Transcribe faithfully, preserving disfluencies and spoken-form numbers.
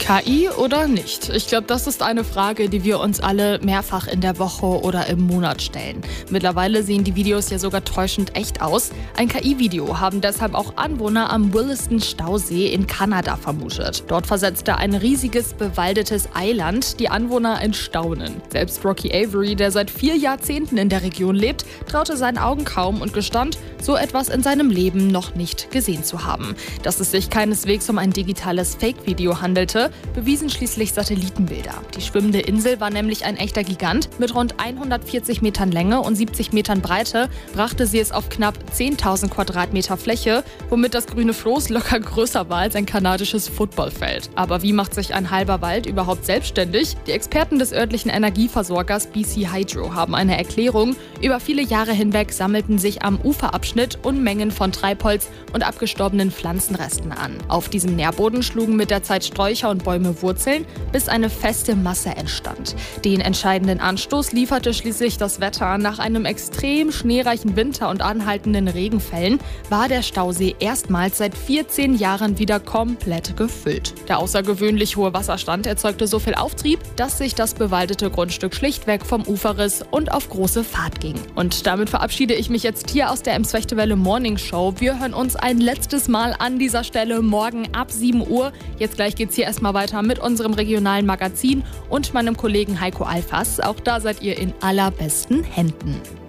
K I oder nicht? Ich glaube, das ist eine Frage, die wir uns alle mehrfach in der Woche oder im Monat stellen. Mittlerweile sehen die Videos ja sogar täuschend echt aus. Ein K I-Video haben deshalb auch Anwohner am Williston-Stausee in Kanada vermutet. Dort versetzte ein riesiges, bewaldetes Eiland die Anwohner in Staunen. Selbst Rocky Avery, der seit vier Jahrzehnten in der Region lebt, traute seinen Augen kaum und gestand, so etwas in seinem Leben noch nicht gesehen zu haben. Dass es sich keineswegs um ein digitales Fake-Video handelte, bewiesen schließlich Satellitenbilder. Die schwimmende Insel war nämlich ein echter Gigant. Mit rund hundertvierzig Metern Länge und siebzig Metern Breite brachte sie es auf knapp zehntausend Quadratmeter Fläche, womit das grüne Floß locker größer war als ein kanadisches Footballfeld. Aber wie macht sich ein halber Wald überhaupt selbstständig? Die Experten des örtlichen Energieversorgers B C Hydro haben eine Erklärung. Über viele Jahre hinweg sammelten sich am Uferabschnitt Unmengen von Treibholz und abgestorbenen Pflanzenresten an. Auf diesem Nährboden schlugen mit der Zeit Sträucher und Bäume Wurzeln, bis eine feste Masse entstand. Den entscheidenden Anstoß lieferte schließlich das Wetter. Nach einem extrem schneereichen Winter und anhaltenden Regenfällen war der Stausee erstmals seit vierzehn Jahren wieder komplett gefüllt. Der außergewöhnlich hohe Wasserstand erzeugte so viel Auftrieb, dass sich das bewaldete Grundstück schlichtweg vom Ufer riss und auf große Fahrt ging. Und damit verabschiede ich mich jetzt hier aus der Ems-Fechtewelle Morning Show. Wir hören uns ein letztes Mal an dieser Stelle morgen ab sieben Uhr. Jetzt gleich geht's hier erstmal weiter mit unserem regionalen Magazin und meinem Kollegen Heiko Alfas. Auch da seid ihr in allerbesten Händen.